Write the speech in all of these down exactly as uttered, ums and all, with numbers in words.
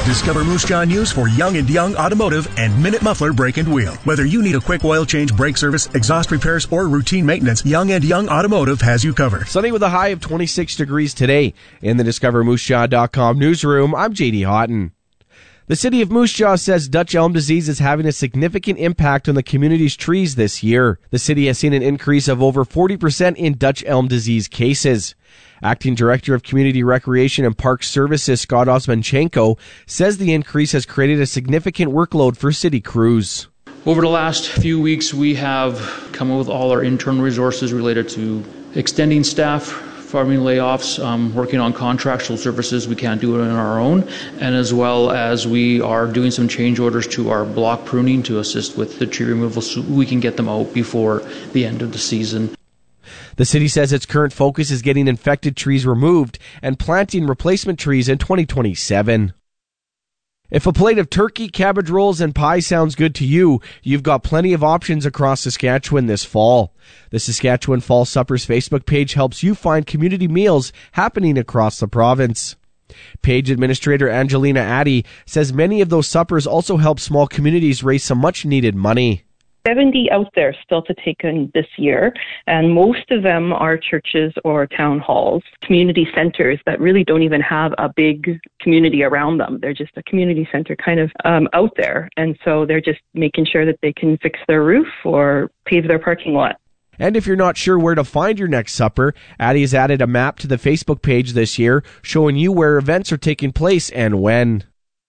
Discover Moose Jaw News for Young and Young Automotive and Minute Muffler Brake and Wheel. Whether you need a quick oil change, brake service, exhaust repairs, or routine maintenance, Young and Young Automotive has you covered. Sunny with a high of twenty-six degrees today. In the Discover Moose Jaw dot com newsroom, I'm J D Houghton. The city of Moose Jaw says Dutch elm disease is having a significant impact on the community's trees this year. The city has seen an increase of over forty percent in Dutch elm disease cases. Acting Director of Community Recreation and Park Services Scott Osmanchenko says the increase has created a significant workload for city crews. Over the last few weeks, we have come up with all our internal resources related to extending staff, farming layoffs, um, working on contractual services. We can't do it on our own, and as well as we are doing some change orders to our block pruning to assist with the tree removal so we can get them out before the end of the season. The city says its current focus is getting infected trees removed and planting replacement trees in twenty twenty-seven. If a plate of turkey, cabbage rolls, and pie sounds good to you, you've got plenty of options across Saskatchewan this fall. The Saskatchewan Fall Suppers Facebook page helps you find community meals happening across the province. Page Administrator Angelina Addy says many of those suppers also help small communities raise some much-needed money. seventy out there still to take in this year, and most of them are churches or town halls, community centers that really don't even have a big community around them. They're just a community center kind of um, out there, and so they're just making sure that they can fix their roof or pave their parking lot. And if you're not sure where to find your next supper, Addie has added a map to the Facebook page this year showing you where events are taking place and when.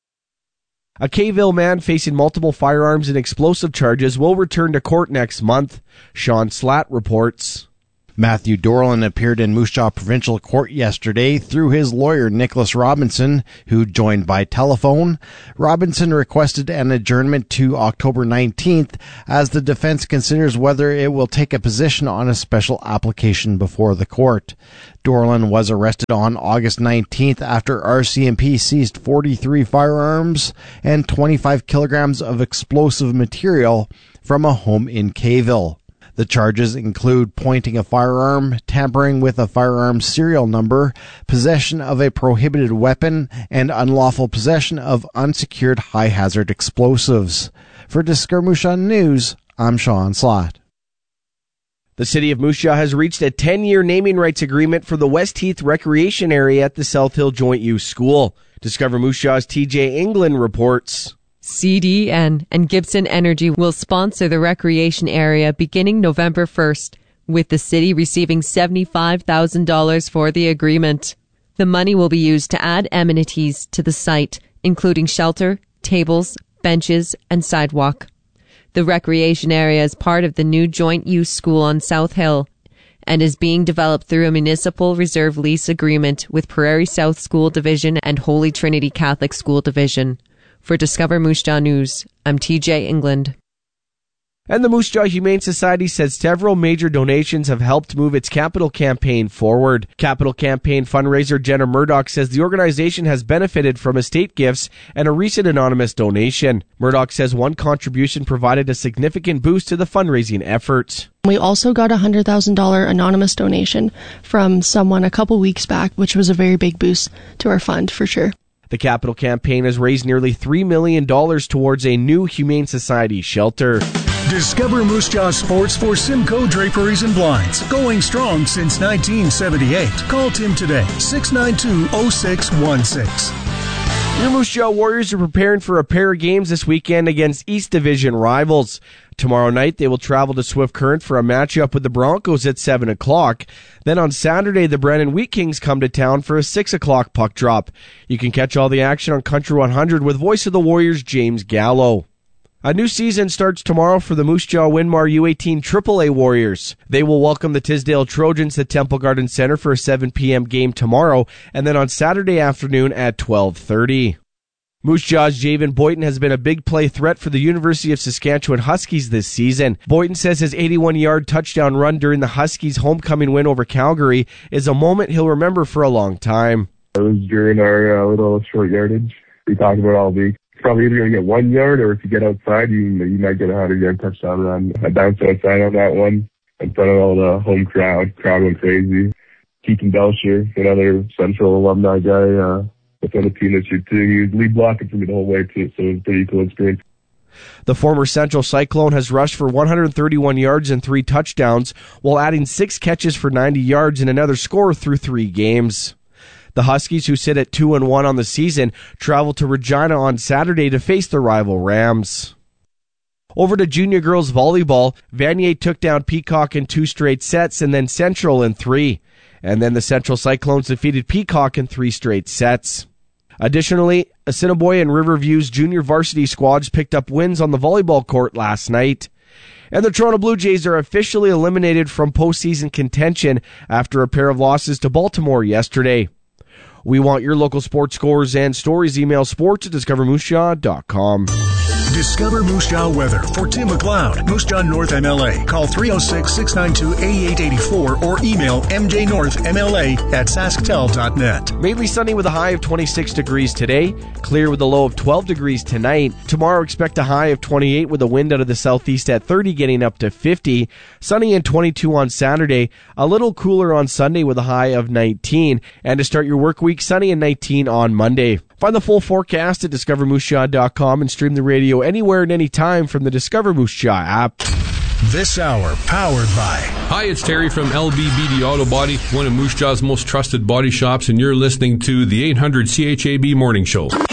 A Kayville man facing multiple firearms and explosive charges will return to court next month. Sean Slatt reports. Matthew Dorland appeared in Moose Jaw Provincial Court yesterday through his lawyer Nicholas Robinson, who joined by telephone. Robinson requested an adjournment to October nineteenth as the defense considers whether it will take a position on a special application before the court. Dorland was arrested on August nineteenth after R C M P seized forty-three firearms and twenty-five kilograms of explosive material from a home in Kayville. The charges include pointing a firearm, tampering with a firearm serial number, possession of a prohibited weapon, and unlawful possession of unsecured high-hazard explosives. For Discover Moose Jaw News, I'm Sean Slatt. The city of Moose Jaw has reached a ten-year naming rights agreement for the West Heath Recreation Area at the South Hill Joint Use School. Discover Moose Jaw's T J England reports. C D N and Gibson Energy will sponsor the recreation area beginning November first, with the city receiving seventy-five thousand dollars for the agreement. The money will be used to add amenities to the site, including shelter, tables, benches, and sidewalk. The recreation area is part of the new joint use school on South Hill and is being developed through a municipal reserve lease agreement with Prairie South School Division and Holy Trinity Catholic School Division. For Discover Moose Jaw News, I'm T J England. And the Moose Jaw Humane Society says several major donations have helped move its Capital Campaign forward. Capital Campaign fundraiser Jenna Murdoch says the organization has benefited from estate gifts and a recent anonymous donation. Murdoch says one contribution provided a significant boost to the fundraising efforts. We also got a one hundred thousand dollars anonymous donation from someone a couple weeks back, which was a very big boost to our fund for sure. The Capital Campaign has raised nearly three million dollars towards a new Humane Society shelter. Discover Moose Jaw Sports for Simcoe Draperies and Blinds. Going strong since nineteen seventy-eight. Call Tim today, six nine two, oh six one six. Your Moose Jaw Warriors are preparing for a pair of games this weekend against East Division rivals. Tomorrow night, they will travel to Swift Current for a matchup with the Broncos at seven o'clock. Then on Saturday, the Brandon Wheat Kings come to town for a six o'clock puck drop. You can catch all the action on Country one hundred with voice of the Warriors, James Gallo. A new season starts tomorrow for the Moose Jaw Winmar U eighteen triple A Warriors. They will welcome the Tisdale Trojans at Temple Garden Center for a seven p.m. game tomorrow, and then on Saturday afternoon at twelve thirty. Moose Jaw's Javen Boyton has been a big play threat for the University of Saskatchewan Huskies this season. Boyton says his eighty-one-yard touchdown run during the Huskies' homecoming win over Calgary is a moment he'll remember for a long time. It was during our uh, little short yardage. We talked about all week. It's probably either going to get one yard, or if you get outside, you you might get a hundred-yard touchdown run. I bounced outside on that one in front of all the home crowd. Crowd went crazy. Keaton Belcher, another Central alumni guy, uh, with other team this year too. He was lead blocking for me the whole way too, so it was a pretty cool experience. The former Central Cyclone has rushed for one hundred thirty-one yards and three touchdowns, while adding six catches for ninety yards and another score through three games. The Huskies, who sit at two and one on the season, travel to Regina on Saturday to face the rival Rams. Over to junior girls volleyball, Vanier took down Peacock in two straight sets and then Central in three. And then the Central Cyclones defeated Peacock in three straight sets. Additionally, Assiniboia and Riverview's junior varsity squads picked up wins on the volleyball court last night. And the Toronto Blue Jays are officially eliminated from postseason contention after a pair of losses to Baltimore yesterday. We want your local sports scores and stories. Email sports at discover moose jaw dot com. Discover Moose Jaw weather for Tim McLeod, Moose Jaw North M L A. Call three oh six, six nine two, eight eight eight four or email m j north m l a at sasktel dot net. Mainly sunny with a high of twenty-six degrees today. Clear with a low of twelve degrees tonight. Tomorrow expect a high of twenty-eight with a wind out of the southeast at thirty, getting up to fifty. Sunny and twenty-two on Saturday. A little cooler on Sunday with a high of nineteen. And to start your work week, sunny and nineteen on Monday. Find the full forecast at discover moose jaw dot com and stream the radio anywhere and anytime from the Discover Moose Jaw app. This hour powered by... Hi, it's Terry from L B B D Auto Body, one of Moose Jaw's most trusted body shops, and you're listening to the eight hundred C H A B Morning Show.